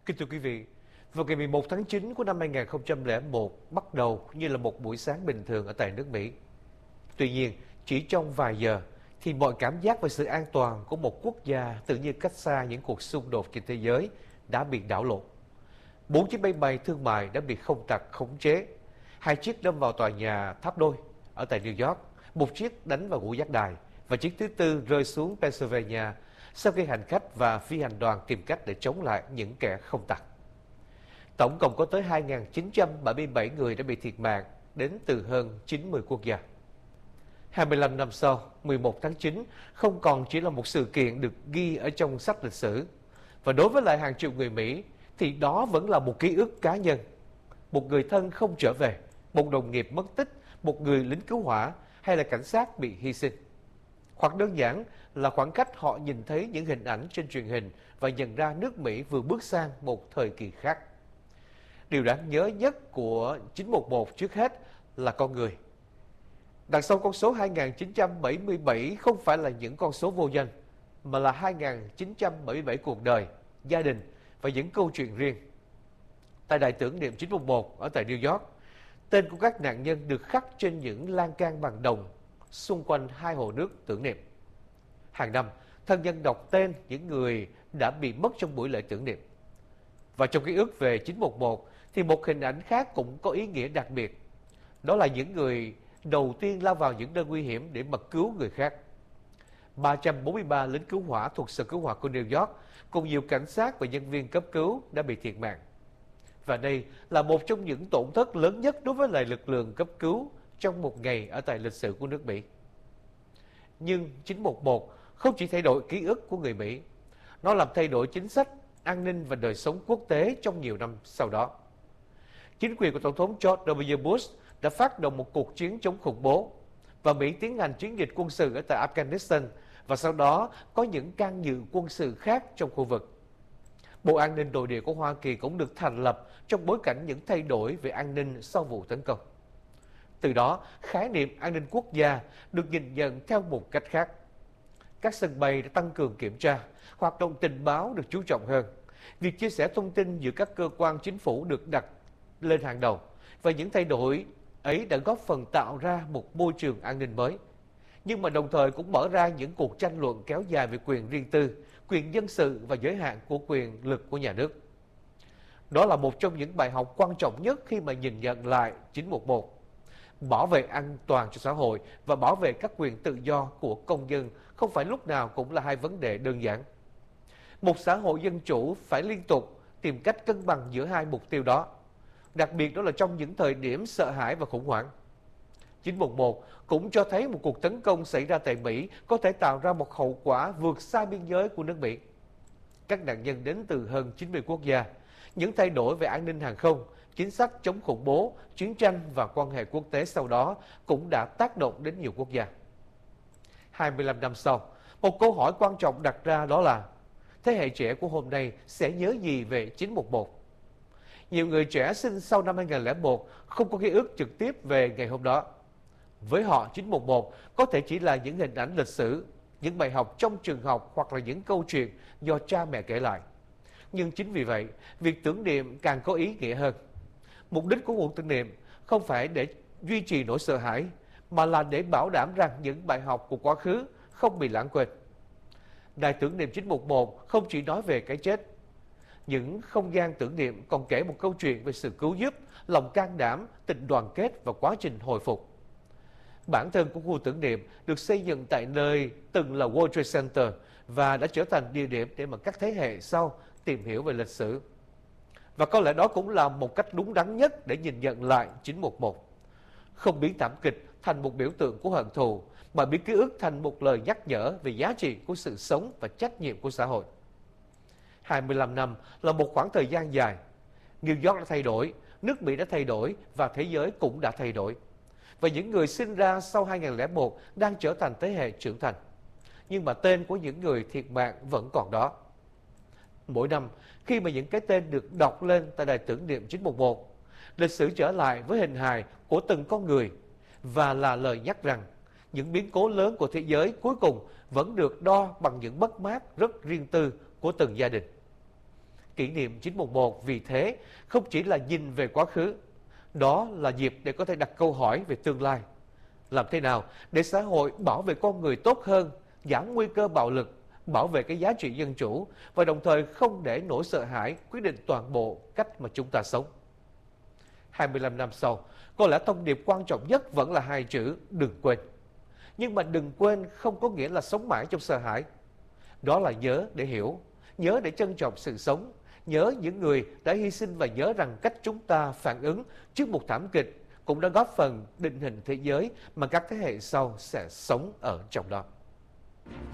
Kính thưa quý vị, vào ngày 11 tháng 9 của năm 2001 bắt đầu như là một buổi sáng bình thường ở tại nước Mỹ. Tuy nhiên, chỉ trong vài giờ thì mọi cảm giác về sự an toàn của một quốc gia tự nhiên cách xa những cuộc xung đột trên thế giới đã bị đảo lộn. 4 chiếc máy bay thương mại đã bị không tặc khống chế, 2 chiếc đâm vào tòa nhà tháp đôi ở tại New York, 1 chiếc đánh vào ngũ giác đài và chiếc thứ tư rơi xuống Pennsylvania sau khi hành khách và phi hành đoàn tìm cách để chống lại những kẻ không tặc. Tổng cộng có tới 2.977 người đã bị thiệt mạng đến từ hơn 90 quốc gia. 25 năm sau, 11 tháng 9 không còn chỉ là một sự kiện được ghi ở trong sách lịch sử. Và đối với lại hàng triệu người Mỹ thì đó vẫn là một ký ức cá nhân. Một người thân không trở về, một đồng nghiệp mất tích, một người lính cứu hỏa hay là cảnh sát bị hy sinh. Hoặc đơn giản là khoảng cách họ nhìn thấy những hình ảnh trên truyền hình và nhận ra nước Mỹ vừa bước sang một thời kỳ khác. Điều đáng nhớ nhất của 911 trước hết là con người. Đằng sau con số 2.977 không phải là những con số vô danh, mà là 2.977 cuộc đời, gia đình và những câu chuyện riêng. Tại đài tưởng niệm 911 ở tại New York, tên của các nạn nhân được khắc trên những lan can bằng đồng xung quanh hai hồ nước tưởng niệm. Hàng năm, thân nhân đọc tên những người đã bị mất trong buổi lễ tưởng niệm. Và trong ký ức về 911 thì một hình ảnh khác cũng có ý nghĩa đặc biệt. Đó là những người đầu tiên lao vào những nơi nguy hiểm để mà cứu người khác. 343 lính cứu hỏa thuộc Sở Cứu hỏa của New York cùng nhiều cảnh sát và nhân viên cấp cứu đã bị thiệt mạng. Và đây là một trong những tổn thất lớn nhất đối với lại lực lượng cấp cứu trong một ngày ở tại lịch sử của nước Mỹ. Nhưng 911 không chỉ thay đổi ký ức của người Mỹ, nó làm thay đổi chính sách, an ninh và đời sống quốc tế trong nhiều năm sau đó. Chính quyền của Tổng thống George W. Bush đã phát động một cuộc chiến chống khủng bố và Mỹ tiến hành chiến dịch quân sự ở tại Afghanistan và sau đó có những can dự quân sự khác trong khu vực. Bộ An ninh Nội địa của Hoa Kỳ cũng được thành lập trong bối cảnh những thay đổi về an ninh sau vụ tấn công. Từ đó, khái niệm an ninh quốc gia được nhìn nhận theo một cách khác. Các sân bay đã tăng cường kiểm tra, hoạt động tình báo được chú trọng hơn. Việc chia sẻ thông tin giữa các cơ quan chính phủ được đặt lên hàng đầu và những thay đổi ấy đã góp phần tạo ra một môi trường an ninh mới. Nhưng mà đồng thời cũng mở ra những cuộc tranh luận kéo dài về quyền riêng tư, quyền dân sự và giới hạn của quyền lực của nhà nước. Đó là một trong những bài học quan trọng nhất khi mà nhìn nhận lại 911. Bảo vệ an toàn cho xã hội và bảo vệ các quyền tự do của công dân không phải lúc nào cũng là hai vấn đề đơn giản. Một xã hội dân chủ phải liên tục tìm cách cân bằng giữa hai mục tiêu đó. Đặc biệt đó là trong những thời điểm sợ hãi và khủng hoảng. 911 cũng cho thấy một cuộc tấn công xảy ra tại Mỹ có thể tạo ra một hậu quả vượt xa biên giới của nước Mỹ. Các nạn nhân đến từ hơn 90 quốc gia, những thay đổi về an ninh hàng không, chính sách chống khủng bố, chiến tranh và quan hệ quốc tế sau đó cũng đã tác động đến nhiều quốc gia. 25 năm sau, một câu hỏi quan trọng đặt ra đó là thế hệ trẻ của hôm nay sẽ nhớ gì về 911? Nhiều người trẻ sinh sau năm 2001 không có ký ức trực tiếp về ngày hôm đó. Với họ, 911 có thể chỉ là những hình ảnh lịch sử, những bài học trong trường học hoặc là những câu chuyện do cha mẹ kể lại. Nhưng chính vì vậy, việc tưởng niệm càng có ý nghĩa hơn. Mục đích của cuộc tưởng niệm không phải để duy trì nỗi sợ hãi, mà là để bảo đảm rằng những bài học của quá khứ không bị lãng quên. Đài tưởng niệm 911 không chỉ nói về cái chết. Những không gian tưởng niệm còn kể một câu chuyện về sự cứu giúp, lòng can đảm, tình đoàn kết và quá trình hồi phục. Bản thân của khu tưởng niệm được xây dựng tại nơi từng là World Trade Center và đã trở thành địa điểm để mà các thế hệ sau tìm hiểu về lịch sử. Và có lẽ đó cũng là một cách đúng đắn nhất để nhìn nhận lại 911. Không biến thảm kịch thành một biểu tượng của hận thù, mà biến ký ức thành một lời nhắc nhở về giá trị của sự sống và trách nhiệm của xã hội. 25 năm là một khoảng thời gian dài. New York đã thay đổi, nước Mỹ đã thay đổi và thế giới cũng đã thay đổi. Và những người sinh ra sau 2001 đang trở thành thế hệ trưởng thành. Nhưng mà tên của những người thiệt mạng vẫn còn đó. Mỗi năm, khi mà những cái tên được đọc lên tại đài tưởng niệm 911, lịch sử trở lại với hình hài của từng con người và là lời nhắc rằng những biến cố lớn của thế giới cuối cùng vẫn được đo bằng những mất mát rất riêng tư của từng gia đình. kỷ niệm 9/11 vì thế không chỉ là nhìn về quá khứ, đó là dịp để có thể đặt câu hỏi về tương lai. Làm thế nào để xã hội bảo vệ con người tốt hơn, giảm nguy cơ bạo lực, bảo vệ cái giá trị dân chủ và đồng thời không để nỗi sợ hãi quyết định toàn bộ cách mà chúng ta sống. 25 năm sau, có lẽ thông điệp quan trọng nhất vẫn là hai chữ đừng quên. Nhưng mà đừng quên không có nghĩa là sống mãi trong sợ hãi. Đó là nhớ để hiểu, nhớ để trân trọng sự sống, nhớ những người đã hy sinh và nhớ rằng cách chúng ta phản ứng trước một thảm kịch cũng đã góp phần định hình thế giới mà các thế hệ sau sẽ sống ở trong đó.